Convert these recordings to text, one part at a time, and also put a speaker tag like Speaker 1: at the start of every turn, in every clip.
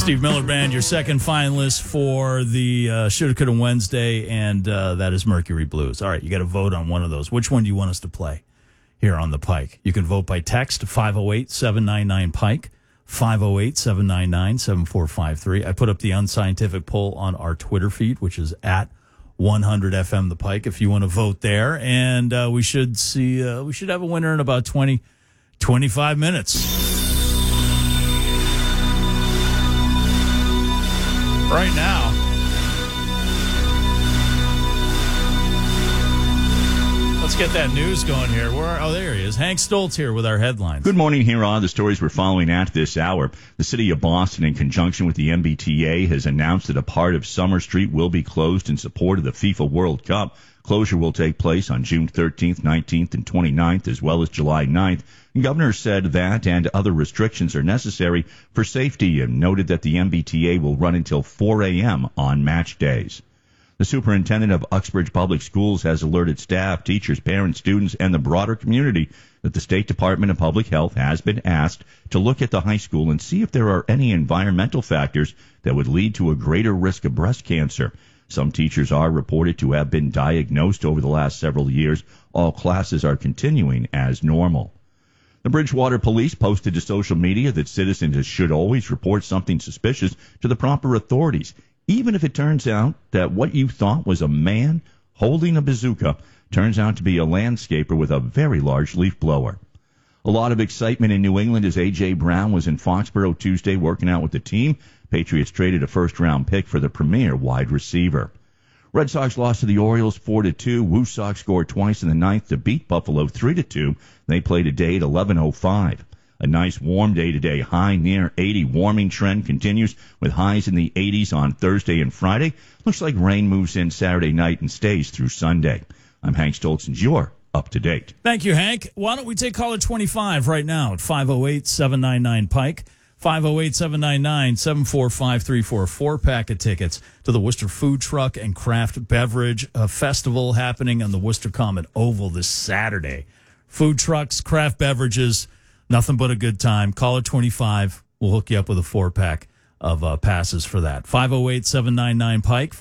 Speaker 1: Steve Miller Band, your second finalist for the Shoulda Coulda Wednesday, and that is Mercury Blues. All right, you got to vote on one of those. Which one do you want us to play here on the Pike? You can vote by text, 508-799-PIKE, 508-799-7453. I put up the unscientific poll on our Twitter feed, which is at 100FM the Pike, if you want to vote there. And we should have a winner in about 25 minutes. Right now. Let's get that news going here. There he is. Hank Stoltz here with our headlines.
Speaker 2: Good morning. Here are the stories we're following at this hour. The city of Boston, in conjunction with the MBTA, has announced that a part of Summer Street will be closed in support of the FIFA World Cup. Closure will take place on June 13th, 19th, and 29th, as well as July 9th. The governor said that and other restrictions are necessary for safety and noted that the MBTA will run until 4 a.m. on match days. The superintendent of Uxbridge Public Schools has alerted staff, teachers, parents, students, and the broader community that the State Department of Public Health has been asked to look at the high school and see if there are any environmental factors that would lead to a greater risk of breast cancer. Some teachers are reported to have been diagnosed over the last several years. All classes are continuing as normal. The Bridgewater Police posted to social media that citizens should always report something suspicious to the proper authorities, even if it turns out that what you thought was a man holding a bazooka turns out to be a landscaper with a very large leaf blower. A lot of excitement in New England as A.J. Brown was in Foxborough Tuesday working out with the team. Patriots traded a first-round pick for the premier wide receiver. Red Sox lost to the Orioles 4-2. Woo Sox scored twice in the ninth to beat Buffalo 3-2. They play today at 11:05. A nice warm day today, high near 80. Warming trend continues with highs in the 80s on Thursday and Friday. Looks like rain moves in Saturday night and stays through Sunday. I'm Hank Stoltz, and you're up to date.
Speaker 1: Thank you, Hank. Why don't we take caller 25 right now at 508-799-PIKE, 508-799-74534 for a 4-pack of tickets to the Worcester Food Truck and Craft Beverage Festival happening on the Worcester Common Oval this Saturday. Food trucks, craft beverages, nothing but a good time. Caller 25. We'll hook you up with a 4-pack of passes for that. 508-799-PIKE,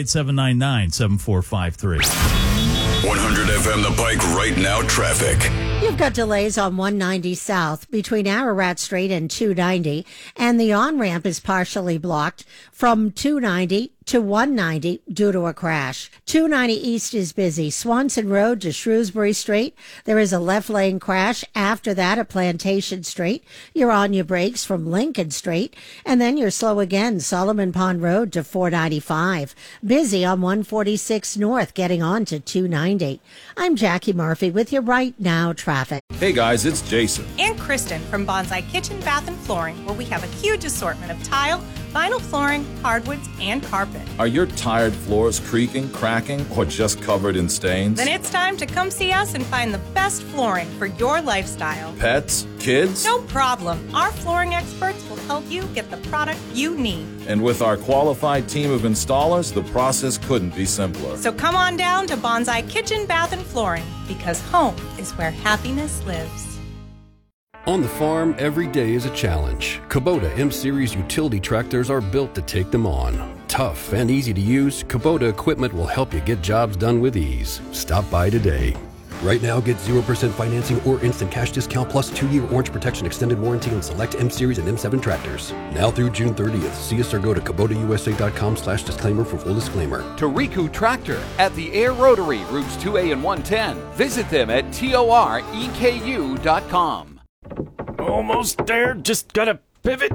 Speaker 1: 508-799-7453.
Speaker 3: 100 FM The Pike right now traffic.
Speaker 4: You've got delays on 190 South between Ararat Street and 290, and the on-ramp is partially blocked from 290 to 190 due to a crash. 290 East is busy. Swanson Road to Shrewsbury Street. There is a left lane crash. After that, at Plantation Street. You're on your brakes from Lincoln Street. And then you're slow again, Solomon Pond Road to 495. Busy on 146 North, getting on to 290. I'm Jackie Murphy with your right now traffic.
Speaker 5: Hey guys, it's Jason.
Speaker 6: And Kristen from Bonsai Kitchen, Bath and Flooring, where we have a huge assortment of tile, vinyl flooring, hardwoods, and carpet.
Speaker 5: Are your tired floors creaking, cracking, or just covered in stains?
Speaker 6: Then it's time to come see us and find the best flooring for your lifestyle.
Speaker 5: Pets? Kids?
Speaker 6: No problem. Our flooring experts will help you get the product you need.
Speaker 5: And with our qualified team of installers, the process couldn't be simpler.
Speaker 6: So come on down to Bonsai Kitchen, Bath and Flooring, because home is where happiness lives.
Speaker 7: On the farm, every day is a challenge. Kubota M-Series utility tractors are built to take them on. Tough and easy to use, Kubota equipment will help you get jobs done with ease. Stop by today. Right now, get 0% financing or instant cash discount plus 2-year Orange Protection Extended Warranty on select M-Series and M7 tractors. Now through June 30th. See us or go to KubotaUSA.com/disclaimer for full disclaimer.
Speaker 8: Toriku Tractor at the Air Rotary, routes 2A and 110. Visit them at TOREKU.com.
Speaker 9: Almost there. Just gotta pivot.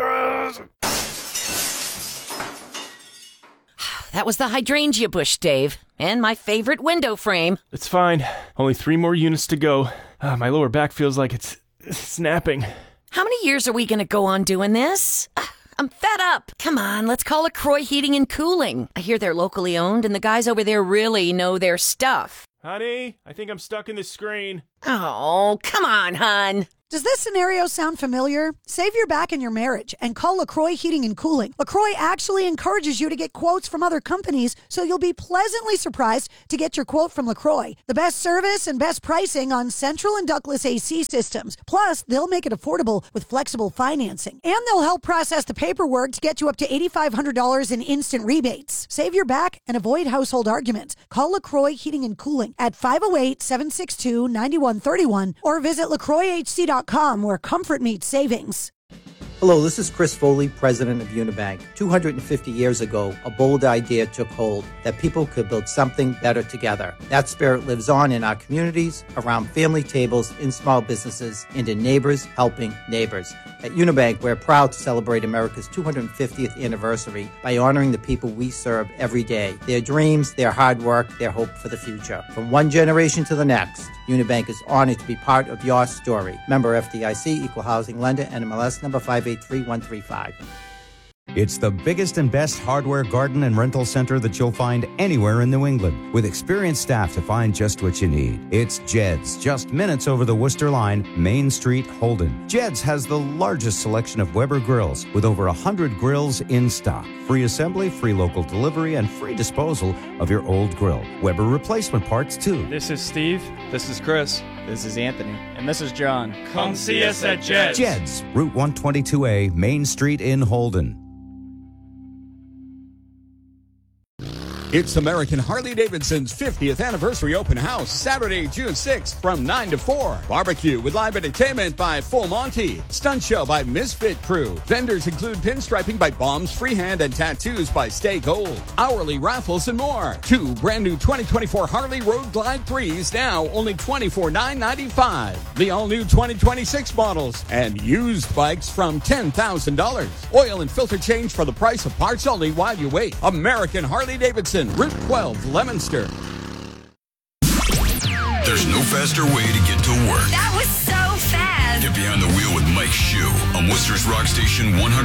Speaker 10: That was the hydrangea bush, Dave, and my favorite window frame.
Speaker 9: It's fine. Only 3 more units to go. My lower back feels like it's snapping.
Speaker 10: How many years are we going to go on doing this? I'm fed up. Come on, let's call it Croy Heating and Cooling. I hear they're locally owned, and the guys over there really know their stuff.
Speaker 9: Honey, I think I'm stuck in the screen.
Speaker 10: Oh, come on, hon.
Speaker 11: Does this scenario sound familiar? Save your back in your marriage and call LaCroix Heating and Cooling. LaCroix actually encourages you to get quotes from other companies, so you'll be pleasantly surprised to get your quote from LaCroix. The best service and best pricing on central and ductless AC systems. Plus, they'll make it affordable with flexible financing. And they'll help process the paperwork to get you up to $8,500 in instant rebates. Save your back and avoid household arguments. Call LaCroix Heating and Cooling at 508-762-9131 or visit LaCroixHC.com, where comfort meets savings.
Speaker 12: Hello, this is Chris Foley, president of Unibank. 250 years ago, a bold idea took hold that people could build something better together. That spirit lives on in our communities, around family tables, in small businesses, and in neighbors helping neighbors. At Unibank, we're proud to celebrate America's 250th anniversary by honoring the people we serve every day, their dreams, their hard work, their hope for the future. From one generation to the next, Unibank is honored to be part of your story. Member FDIC, Equal Housing Lender, NMLS number 583135.
Speaker 13: It's the biggest and best hardware garden and rental center that you'll find anywhere in New England, with experienced staff to find just what you need. It's Jed's, just minutes over the Worcester line, Main Street, Holden. Jed's has the largest selection of Weber grills, with over 100 grills in stock. Free assembly, free local delivery, and free disposal of your old grill. Weber replacement parts, too.
Speaker 14: This is Steve.
Speaker 15: This is Chris.
Speaker 16: This is Anthony.
Speaker 15: And this is John.
Speaker 14: Come see us at Jed's.
Speaker 13: Jed's, Route 122A, Main Street in Holden.
Speaker 17: It's American Harley-Davidson's 50th anniversary open house, Saturday, June 6th from 9 to 4. Barbecue with live entertainment by Full Monty. Stunt show by Misfit Crew. Vendors include pinstriping by Bombs Freehand and tattoos by Stay Gold. Hourly raffles and more. 2 brand new 2024 Harley Road Glide 3s, now only $24,995. The all-new 2026 models and used bikes from $10,000. Oil and filter change for the price of parts only while you wait. American Harley-Davidson, Route 12, Leominster.
Speaker 3: There's no faster way to get to work.
Speaker 18: That was so fast.
Speaker 3: Get behind the wheel with Mike Shue on Worcester's Rock Station 100.